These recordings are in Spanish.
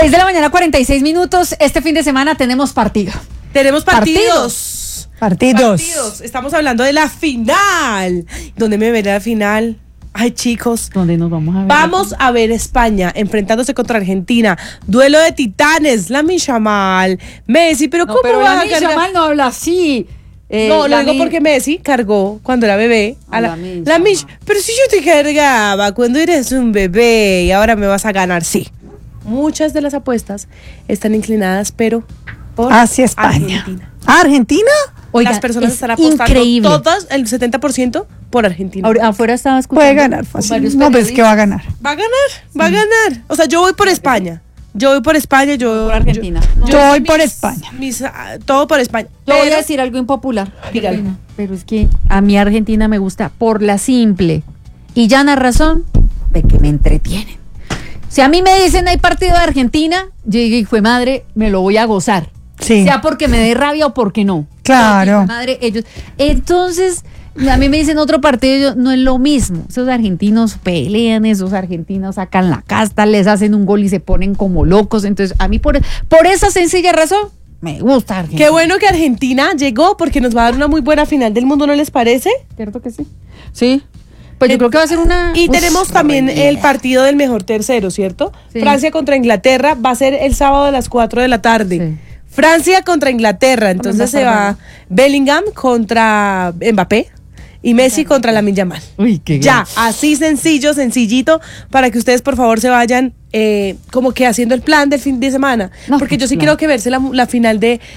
6 de la mañana, 46 minutos. Este fin de semana tenemos partido. Tenemos partidos. Estamos hablando de la final. ¿Dónde me veré la final? Ay, chicos. ¿Dónde nos vamos a ver? Vamos a ver España enfrentándose contra Argentina. Duelo de titanes. Lamine Yamal, Messi, pero No, ¿cómo pero va a Lamine cargar? Yamal no habla así. No, lo digo porque Messi cargó cuando era bebé a Lamine Lamine. Yamal. Pero si yo te cargaba cuando eres un bebé y ahora me vas a ganar, sí. Muchas de las apuestas están inclinadas, pero por hacia España. Argentina. ¿Argentina? Oiga, Las personas es están apostando increíble. todas, el 70% por Argentina. Afuera estaba escuchando. Puede ganar con fácil. varios No, pues que va a periodistas. ganar. Va a ganar. O sea, yo voy por España. Yo Por Argentina. Yo voy por España. Todo por España. Yo voy a Pero- decir algo impopular. Dígalo. Qué pena, pero es que a mí Argentina me gusta por la simple y llana razón de que me entretienen. Si a mí me dicen hay partido de Argentina, yo digo, hijo de madre, me lo voy a gozar. Sí. Sea porque me dé rabia o porque no. Claro. Hijo de madre, ellos. Entonces, a mí me dicen otro partido, no es lo mismo. Esos argentinos pelean, esos argentinos sacan la casta, les hacen un gol y se ponen como locos. Entonces, a mí por esa sencilla razón, me gusta Argentina. Qué bueno que Argentina llegó porque nos va a dar una muy buena final del mundo, ¿no les parece? ¿Cierto que sí? Sí. Pues yo creo que va a ser una... Y tenemos también el partido del mejor tercero, ¿cierto? Sí. Francia contra Inglaterra va a ser el sábado a las 4 de la tarde. Sí. Francia contra Inglaterra, entonces se va Bellingham contra Mbappé y Messi contra Lamine Yamal. Uy, qué Ya, así sencillito, para que ustedes por favor se vayan como que haciendo el plan del fin de semana. No, Porque yo sí claro. creo que verse la final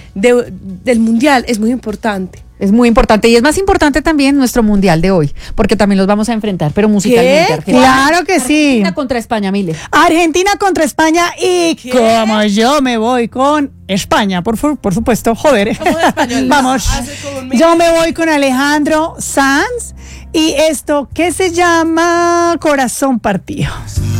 del Mundial es muy importante. Es muy importante y es más importante también nuestro mundial de hoy, porque también los vamos a enfrentar, pero musicalmente. ¿Qué? Argentina. Claro que sí. Argentina contra España, Mile. Argentina contra España y como yo me voy con España, por supuesto, joder. ¿Cómo de español? Vamos. Hace como un mes. Yo me voy con Alejandro Sanz y esto que se llama Corazón Partido.